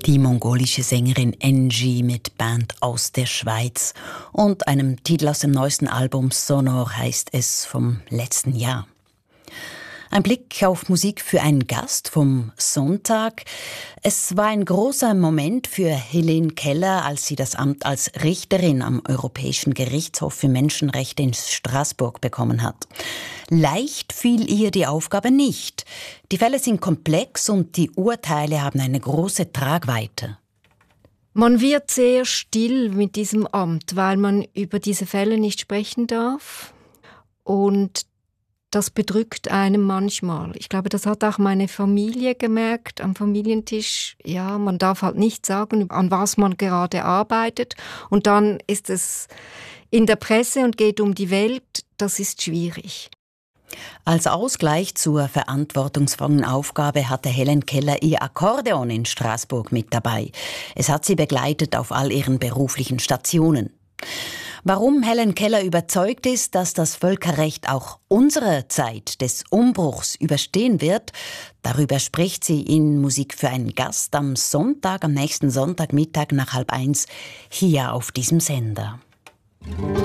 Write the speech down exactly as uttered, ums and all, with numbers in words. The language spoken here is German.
Die mongolische Sängerin Engi mit Band aus der Schweiz und einem Titel aus dem neuesten Album Sonor heißt es vom letzten Jahr. Ein Blick auf Musik für einen Gast vom Sonntag. Es war ein großer Moment für Helen Keller, als sie das Amt als Richterin am Europäischen Gerichtshof für Menschenrechte in Straßburg bekommen hat. Leicht fiel ihr die Aufgabe nicht. Die Fälle sind komplex und die Urteile haben eine große Tragweite. Man wird sehr still mit diesem Amt, weil man über diese Fälle nicht sprechen darf. Und das bedrückt einem manchmal. Ich glaube, das hat auch meine Familie gemerkt am Familientisch. Ja, man darf halt nicht sagen, an was man gerade arbeitet. Und dann ist es in der Presse und geht um die Welt. Das ist schwierig. Als Ausgleich zur verantwortungsvollen Aufgabe hatte Helen Keller ihr Akkordeon in Straßburg mit dabei. Es hat sie begleitet auf all ihren beruflichen Stationen. Warum Helen Keller überzeugt ist, dass das Völkerrecht auch unsere Zeit des Umbruchs überstehen wird, darüber spricht sie in Musik für einen Gast am Sonntag, am nächsten Sonntagmittag nach halb eins, hier auf diesem Sender.